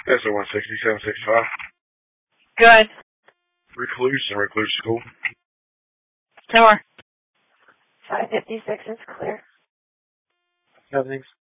SO 16765. Good. Recluse and Recluse School. 2 more. 556 is clear. Nothing's